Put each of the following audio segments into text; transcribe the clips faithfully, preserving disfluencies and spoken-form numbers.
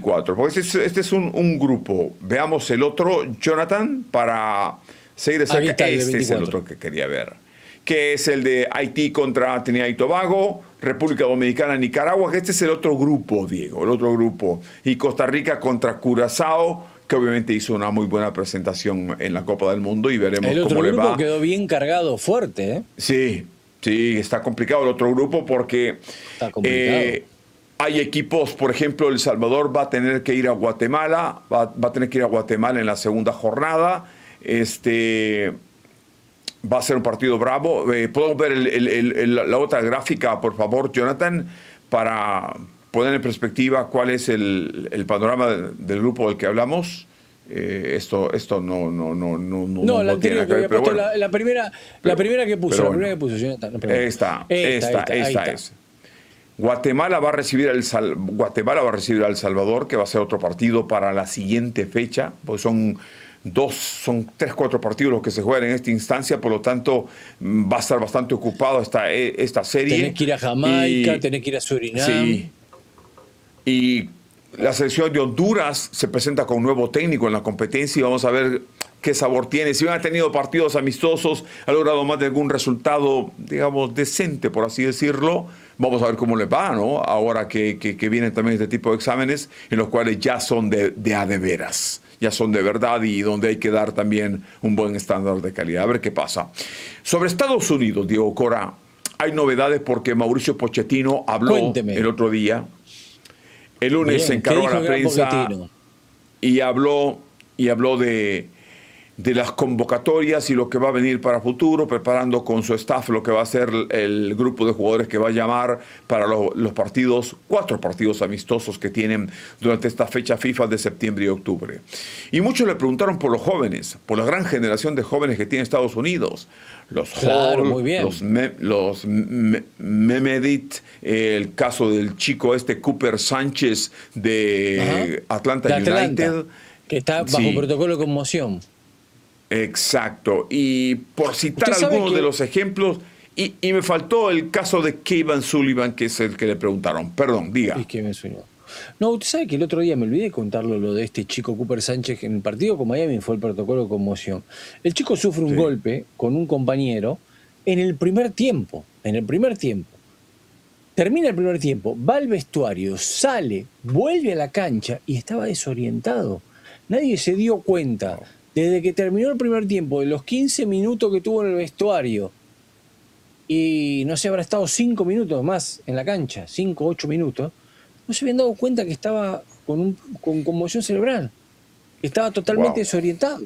veinticuatro. Porque este es, este es un, un grupo. Veamos el otro, Jonathan, para seguir de cerca. Está, este es el otro que quería ver. Que es el de Haití contra Trinidad y Tobago, República Dominicana, Nicaragua, que este es el otro grupo, Diego, el otro grupo. Y Costa Rica contra Curazao, que obviamente hizo una muy buena presentación en la Copa del Mundo y veremos el otro cómo le grupo va. Quedó bien cargado, fuerte, ¿eh? Sí, sí, está complicado el otro grupo porque está complicado. Eh, hay equipos, por ejemplo, El Salvador va a tener que ir a Guatemala, va, va a tener que ir a Guatemala en la segunda jornada. Este... Va a ser un partido bravo. Eh, ¿Podemos ver el, el, el, la otra gráfica, por favor, Jonathan, para poner en perspectiva cuál es el, el panorama del, del grupo del que hablamos? Eh, esto, esto no, no, no, no, no, no, la no tiene anterior que ver, que pero puesto, bueno. la, la primera, Pero, la primera que puso, pero la bueno. primera que puso, Jonathan. La Esta, esta, esta, esta, esta esta. es. Guatemala va a recibir al Sal, Guatemala va a recibir a El Salvador, que va a ser otro partido para la siguiente fecha, pues son dos, son tres, cuatro partidos los que se juegan en esta instancia, por lo tanto va a estar bastante ocupado esta, esta serie. Tenés que ir a Jamaica, y, tenés que ir a Surinam. Sí. Y la selección de Honduras se presenta con un nuevo técnico en la competencia y vamos a ver qué sabor tiene. Si bien ha tenido partidos amistosos, ha logrado más de algún resultado, digamos, decente, por así decirlo. Vamos a ver cómo le va, ¿no? Ahora que, que, que vienen también este tipo de exámenes en los cuales ya son de, de a de veras, ya son de verdad y donde hay que dar también un buen estándar de calidad. A ver qué pasa. Sobre Estados Unidos, Diego Cora, hay novedades porque Mauricio Pochettino habló Cuénteme. el otro día. El lunes Bien, se encargó a la prensa Pochettino? y habló, y habló de... de las convocatorias y lo que va a venir para futuro, preparando con su staff lo que va a ser el grupo de jugadores que va a llamar para los, los partidos, cuatro partidos amistosos que tienen durante esta fecha FIFA de septiembre y octubre. Y muchos le preguntaron por los jóvenes, por la gran generación de jóvenes que tiene Estados Unidos. Los Claro, Hall, muy bien. los, Me, los Me, Mehmet, el caso del chico este Cooper Sánchez de Ajá. Atlanta, de Atlanta United. Que está bajo Sí. protocolo de conmoción. Exacto. Y por citar algunos que... de los ejemplos, y, y me faltó el caso de Kevin Sullivan, que es el que le preguntaron. Perdón, diga. Es que me suena. No, usted sabe que el otro día me olvidé de contarlo lo de este chico Cooper Sánchez en el partido con Miami fue el protocolo de conmoción. El chico sufre un Sí. golpe con un compañero en el primer tiempo. En el primer tiempo. Termina el primer tiempo, va al vestuario, sale, vuelve a la cancha y estaba desorientado. Nadie se dio cuenta. Desde que terminó el primer tiempo, de los quince minutos que tuvo en el vestuario, y no sé, habrá estado cinco minutos más en la cancha, cinco, ocho minutos, no se habían dado cuenta que estaba con, un, con conmoción cerebral, que estaba totalmente Wow. desorientado.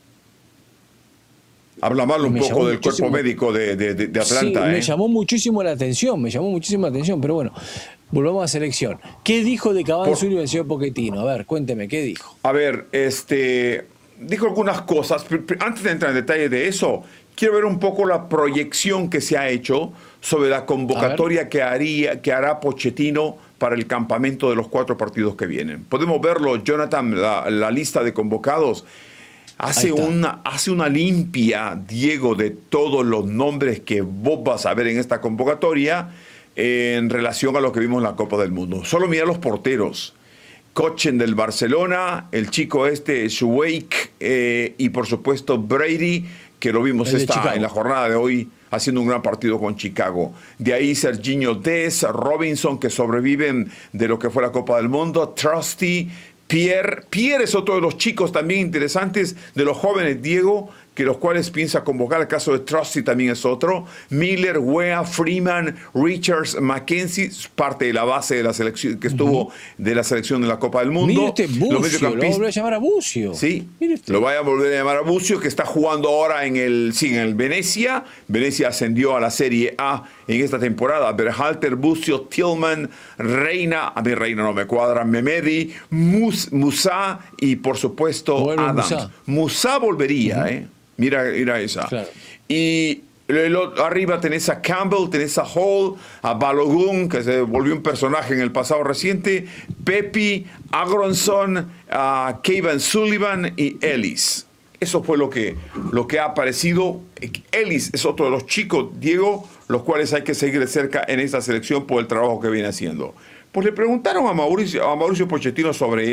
Habla mal un Me poco llamó del muchísimo- cuerpo médico de, de, de Atlanta. Sí, me ¿eh? llamó muchísimo la atención, me llamó muchísimo la atención, pero bueno, volvamos a selección. ¿Qué dijo de Cavani Por- Sullivan el señor Pochettino? A ver, cuénteme, ¿qué dijo? A ver, este, dijo algunas cosas. Antes de entrar en detalle de eso, quiero ver un poco la proyección que se ha hecho sobre la convocatoria que haría, que hará Pochettino para el campamento de los cuatro partidos que vienen. Podemos verlo, Jonathan, la, la lista de convocados. Hace una, hace una limpia, Diego, de todos los nombres que vos vas a ver en esta convocatoria eh, en relación a lo que vimos en la Copa del Mundo. Solo mira los porteros. Kochen del Barcelona, el chico este, Schweik, eh, y por supuesto Brady, que lo vimos El de esta, Chicago. en la jornada de hoy haciendo un gran partido con Chicago. De ahí Serginho Dest, Robinson, que sobreviven de lo que fue la Copa del Mundo, Trusty, Pierre. Pierre es otro de los chicos también interesantes, de los jóvenes, Diego, que los cuales piensa convocar. El caso de Trusty también es otro. Miller, Wea, Freeman, Richards, McKenzie, parte de la base de la selección que estuvo uh-huh. de la selección de la Copa del Mundo. Mire usted, Bucio, lo va a volver a llamar a Bucio. Sí, lo vaya a volver a llamar a Bucio, que está jugando ahora en el, sí, en el Venecia. Venecia ascendió a la Serie A en esta temporada. Berhalter, Bucio, Tillman, Reina, a mí Reina no me cuadra, Memedi, Mus, Musa y por supuesto Vuelve Adams. Musa, Musa volvería, uh-huh. ¿eh? Mira, mira esa. Claro. Y el, arriba tenés a Campbell, tenés a Hall, a Balogun, que se volvió un personaje en el pasado reciente, Pepi, Agronson, a Kevin Sullivan y Ellis. Eso fue lo que, lo que ha aparecido. Ellis es otro de los chicos, Diego, los cuales hay que seguir de cerca en esta selección por el trabajo que viene haciendo. Pues le preguntaron a Mauricio, a Mauricio Pochettino sobre